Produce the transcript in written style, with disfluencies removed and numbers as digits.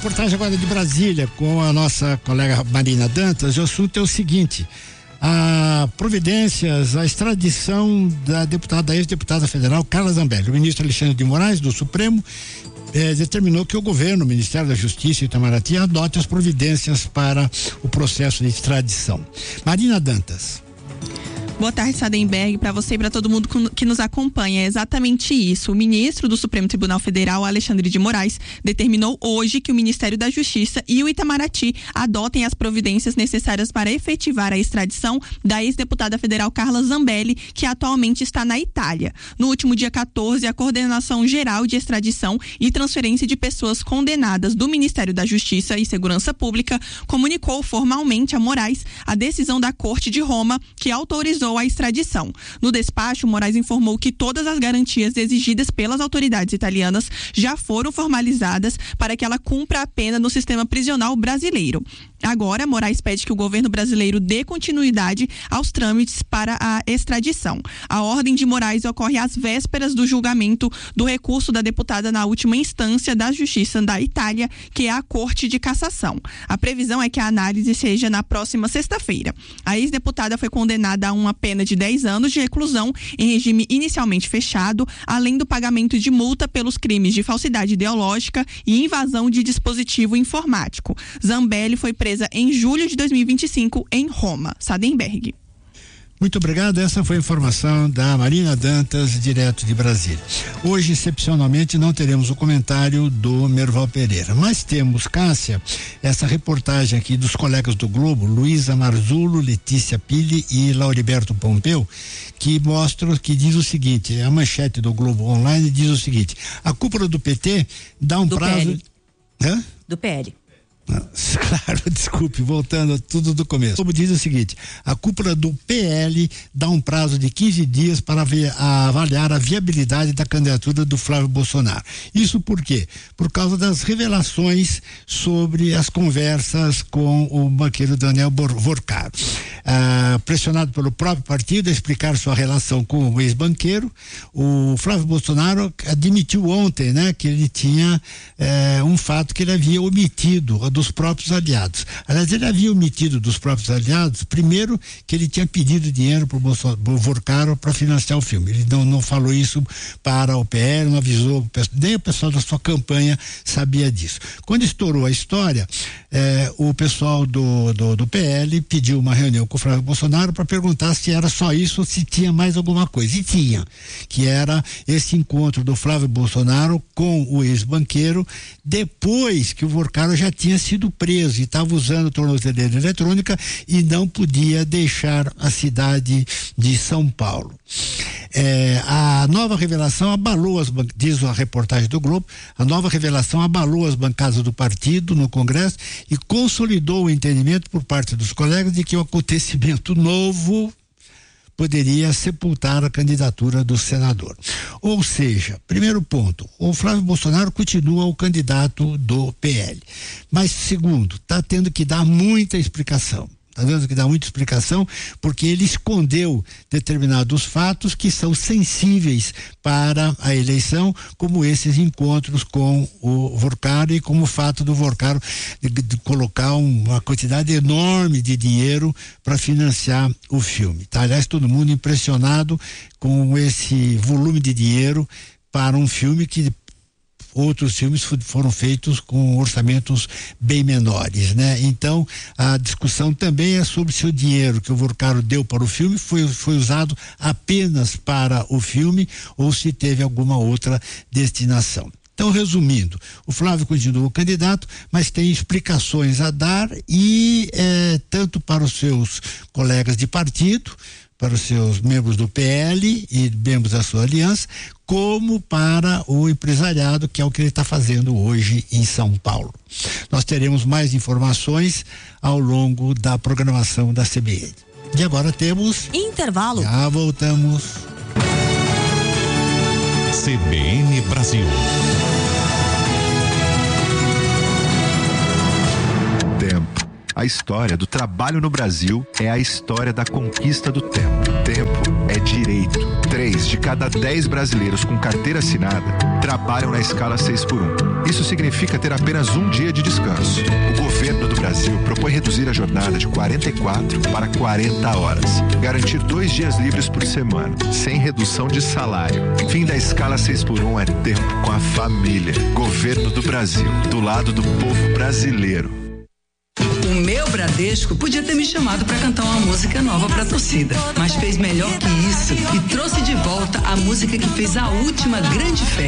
reportagem agora de Brasília com a nossa colega Marina Dantas. O assunto é o seguinte: a providências, a extradição da ex-deputada federal Carla Zambelli. O ministro Alexandre de Moraes, do Supremo, determinou que o governo, o Ministério da Justiça e Itamaraty adote as providências para o processo de extradição. Marina Dantas. Boa tarde, Sadenberg, para você e para todo mundo que nos acompanha. É exatamente isso. O ministro do Supremo Tribunal Federal, Alexandre de Moraes, determinou hoje que o Ministério da Justiça e o Itamaraty adotem as providências necessárias para efetivar a extradição da ex-deputada federal Carla Zambelli, que atualmente está na Itália. No último dia 14, a Coordenação Geral de Extradição e Transferência de Pessoas Condenadas do Ministério da Justiça e Segurança Pública comunicou formalmente a Moraes a decisão da Corte de Roma que autorizou a extradição. No despacho, Moraes informou que todas as garantias exigidas pelas autoridades italianas já foram formalizadas para que ela cumpra a pena no sistema prisional brasileiro. Agora, Moraes pede que o governo brasileiro dê continuidade aos trâmites para a extradição. A ordem de Moraes ocorre às vésperas do julgamento do recurso da deputada na última instância da Justiça da Itália, que é a Corte de Cassação. A previsão é que a análise seja na próxima sexta-feira. A ex-deputada foi condenada a uma pena de 10 anos de reclusão em regime inicialmente fechado, além do pagamento de multa pelos crimes de falsidade ideológica e invasão de dispositivo informático. Zambelli foi presa em julho de 2025 em Roma. Sadenberg. Muito obrigado. Essa foi a informação da Marina Dantas, direto de Brasília. Hoje, excepcionalmente, não teremos o comentário do Merval Pereira, mas temos, Cássia, essa reportagem aqui dos colegas do Globo, Luísa Marzullo, Letícia Pili e Lauriberto Pompeu, que mostram, que diz o seguinte: a manchete do Globo Online diz o seguinte: a cúpula do PT dá um prazo... PL. Hã? Do PL. Claro, desculpe, voltando tudo do começo. Como diz o seguinte: a cúpula do PL dá um prazo de 15 dias para avaliar a viabilidade da candidatura do Flávio Bolsonaro. Isso por quê? Por causa das revelações sobre as conversas com o banqueiro Daniel Vorcaro. Pressionado pelo próprio partido a explicar sua relação com o ex-banqueiro, o Flávio Bolsonaro admitiu ontem, né, que ele tinha um fato que ele havia omitido dos próprios aliados. Aliás, ele havia omitido dos próprios aliados, primeiro, que ele tinha pedido dinheiro para o Vorcaro para financiar o filme. Ele não falou isso para o PL, não avisou, nem o pessoal da sua campanha sabia disso. Quando estourou a história, o pessoal do PL pediu uma reunião com o Flávio Bolsonaro para perguntar se era só isso ou se tinha mais alguma coisa. E tinha, que era esse encontro do Flávio Bolsonaro com o ex-banqueiro, depois que o Vorcaro já tinha sido preso e estava usando tornozeleira eletrônica e não podia deixar a cidade de São Paulo. A nova revelação abalou diz a reportagem do Globo, a nova revelação abalou as bancadas do partido no Congresso e consolidou o entendimento por parte dos colegas de que o acontecimento novo poderia sepultar a candidatura do senador. Ou seja, primeiro ponto, o Flávio Bolsonaro continua o candidato do PL. Mas, segundo, está tendo que dar muita explicação. Está vendo que dá muita explicação, porque ele escondeu determinados fatos que são sensíveis para a eleição, como esses encontros com o Vorcaro e como o fato do Vorcaro de colocar uma quantidade enorme de dinheiro para financiar o filme. Tá? Aliás, todo mundo impressionado com esse volume de dinheiro para um filme que outros filmes foram feitos com orçamentos bem menores, né? Então, a discussão também é sobre se o dinheiro que o Vorcaro deu para o filme foi usado apenas para o filme ou se teve alguma outra destinação. Então, resumindo, o Flávio continua o candidato, mas tem explicações a dar e tanto para os seus colegas de partido, para os seus membros do PL e membros da sua aliança, como para o empresariado, que é o que ele está fazendo hoje em São Paulo. Nós teremos mais informações ao longo da programação da CBN. E agora temos... intervalo. Já voltamos. CBN Brasil. Tempo. A história do trabalho no Brasil é a história da conquista do tempo. Tempo é direito. 3 de cada 10 brasileiros com carteira assinada trabalham na escala 6x1. Isso significa ter apenas um dia de descanso. O governo do Brasil propõe reduzir a jornada de 44 para 40 horas. Garantir 2 dias livres por semana, sem redução de salário. Fim da escala 6x1 é tempo com a família. Governo do Brasil, do lado do povo brasileiro. O meu Bradesco podia ter me chamado para cantar uma música nova para a torcida, mas fez melhor que isso e trouxe de volta a música que fez a última grande festa.